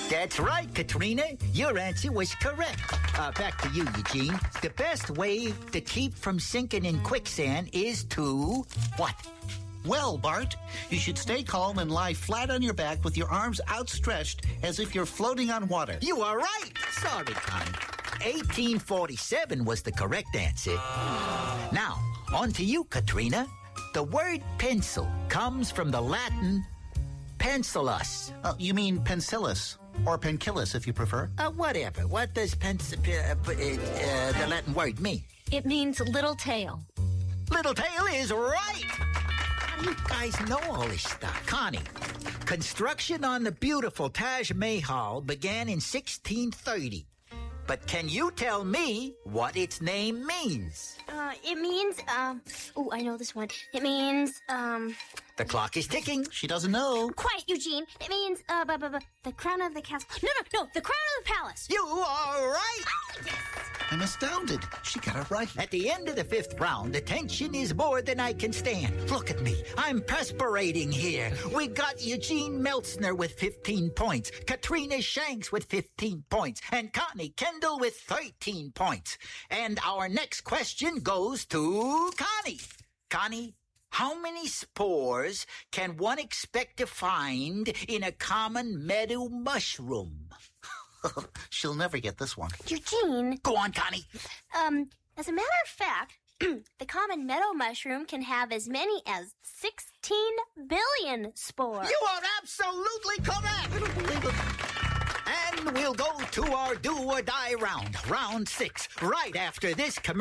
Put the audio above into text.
That's right, Katrina. Your answer was correct. Back to you, Eugene. The best way to keep from sinking in quicksand is to what? Well, Bart, you should stay calm and lie flat on your back with your arms outstretched as if you're floating on water. You are right. Sorry, Connie. 1847 was the correct answer. Now, on to you, Katrina. The word pencil comes from the Latin pencillus. Oh, you mean pencillus, or pencillus if you prefer. Whatever. What does the Latin word mean? It means little tail. Little tail is right. You guys know all this stuff. Connie, construction on the beautiful Taj Mahal began in 1630. But can you tell me what its name means? It means, I know this one. It means, The clock is ticking. She doesn't know. Quiet, Eugene. It means, the crown of the castle. No, the crown of the palace. You are right. I'm astounded. She got it right. At the end of the fifth round, the tension is more than I can stand. Look at me. I'm perspirating here. We got Eugene Meltzner with 15 points, Katrina Shanks with 15 points, and Connie Kendall with 13 points. And our next question goes to Connie. Connie, how many spores can one expect to find in a common meadow mushroom? She'll never get this one. Eugene. Go on, Connie. As a matter of fact, the common meadow mushroom can have as many as 16 billion spores. You are absolutely correct. I don't believe it. And we'll go to our do or die round, round 6, right after this commercial.